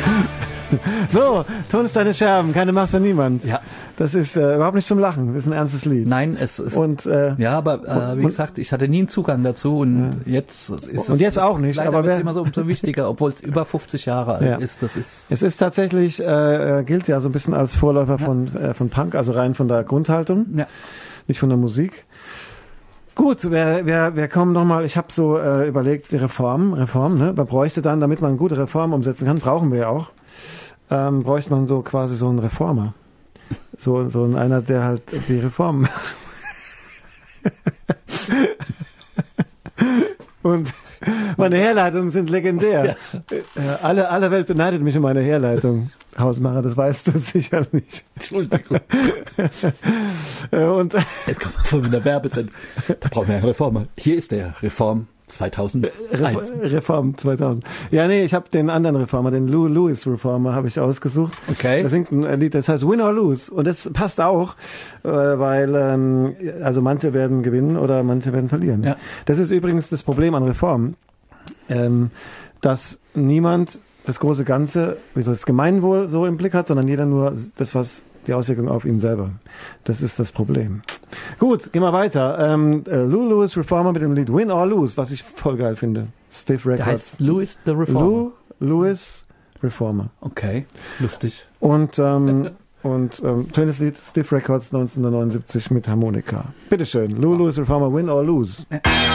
So, Tonsteine Scherben, keine Macht für niemand. Ja. Das ist überhaupt nicht zum Lachen, das ist ein ernstes Lied. Nein, es ist... Und, ja, aber wie gesagt, ich hatte nie einen Zugang dazu und jetzt ist es... Und jetzt auch nicht. Leider wird es immer so umso wichtiger, obwohl es über 50 Jahre alt ist. Das ist... Es ist tatsächlich, gilt ja so ein bisschen als Vorläufer von Punk, also rein von der Grundhaltung, nicht von der Musik. Gut, wir kommen nochmal, ich habe so überlegt, die Reform, ne? Man bräuchte dann, damit man eine gute Reform umsetzen kann, brauchen wir ja auch, bräuchte man so quasi so einen Reformer. So einer, der halt die Reform macht. Und meine Herleitungen sind legendär. Alle Welt beneidet mich um meine Herleitung. Hausmacher, das weißt du sicher nicht. Entschuldigung. Und jetzt kommt man von der Werbesendung. Da brauchen wir eine Reformer. Hier ist der Reform 2001. Reform 2000. Ja, nee, ich habe den anderen Reformer, den Lou Lewis Reformer, habe ich ausgesucht. Okay. Da singt ein Lied, das heißt Win or Lose. Und das passt auch, weil also manche werden gewinnen oder manche werden verlieren. Ja. Das ist übrigens das Problem an Reform, dass niemand das große Ganze, wie soll das Gemeinwohl so im Blick hat, sondern jeder nur das, was die Auswirkungen auf ihn selber. Das ist das Problem. Gut, gehen wir weiter. Lou Lewis Reformer mit dem Lied Win or Lose, was ich voll geil finde. Stiff Records. Der heißt Louis the Reformer. Lou Lewis Reformer. Okay, lustig. Und schönes Lied, Stiff Records 1979 mit Harmonika. Bitteschön, Lou Lewis Reformer, Win or Lose.